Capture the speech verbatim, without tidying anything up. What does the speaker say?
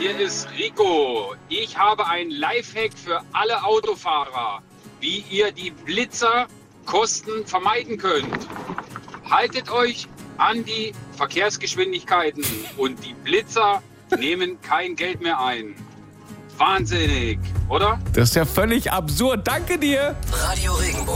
hier ist Rico. Ich habe ein Lifehack für alle Autofahrer, wie ihr die Blitzerkosten vermeiden könnt. Haltet euch an die Verkehrsgeschwindigkeiten und die Blitzer nehmen kein Geld mehr ein. Wahnsinnig, oder? Das ist ja völlig absurd. Danke dir. Radio Regenbogen.